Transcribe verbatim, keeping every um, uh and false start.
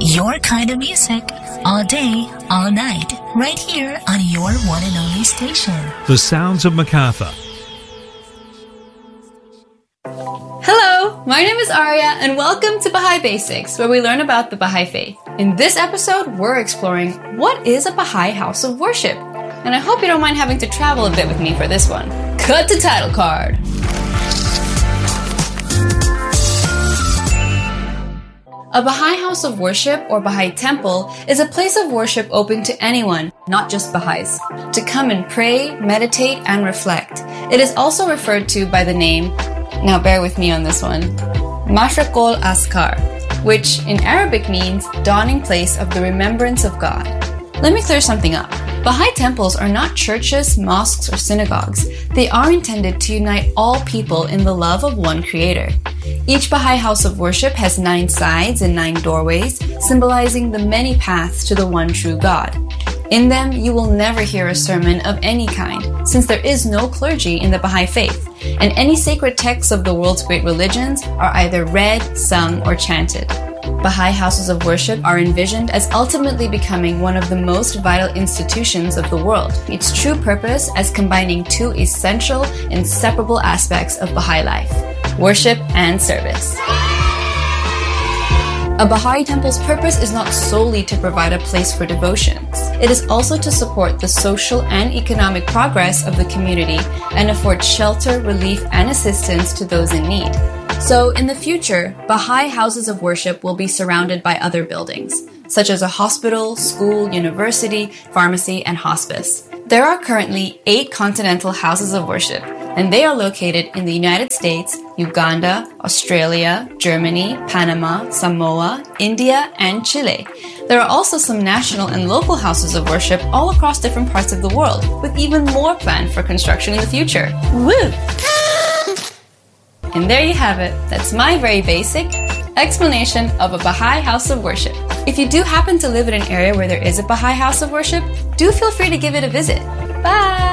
Your kind of music, all day, all night, right here on your one and only station. The Sounds of MacArthur. Hello, my name is Arya, and welcome to Baha'i Basics, where we learn about the Baha'i Faith. In this episode, we're exploring what is a Baha'i house of worship. And I hope you don't mind having to travel a bit with me for this one. Cut to title card. A Baha'i house of worship or Baha'i temple is a place of worship open to anyone, not just Baha'is, to come and pray, meditate, and reflect. It is also referred to by the name, now bear with me on this one, Mashraqul Askar, which in Arabic means dawning place of the remembrance of God. Let me clear something up. Baha'i temples are not churches, mosques, or synagogues. They are intended to unite all people in the love of one Creator. Each Baha'i house of worship has nine sides and nine doorways, symbolizing the many paths to the one true God. In them, you will never hear a sermon of any kind, since there is no clergy in the Baha'i faith, and any sacred texts of the world's great religions are either read, sung, or chanted. Baha'i houses of worship are envisioned as ultimately becoming one of the most vital institutions of the world, its true purpose as combining two essential, inseparable aspects of Baha'i life: worship and service. A Baha'i temple's purpose is not solely to provide a place for devotions. It is also to support the social and economic progress of the community and afford shelter, relief, and assistance to those in need. So, in the future, Baha'i houses of worship will be surrounded by other buildings, such as a hospital, school, university, pharmacy, and hospice. There are currently eight continental houses of worship, and they are located in the United States, Uganda, Australia, Germany, Panama, Samoa, India, and Chile. There are also some national and local houses of worship all across different parts of the world, with even more planned for construction in the future. Woo! And there you have it. That's my very basic explanation of a Baha'i house of worship. If you do happen to live in an area where there is a Baha'i house of worship, do feel free to give it a visit. Bye!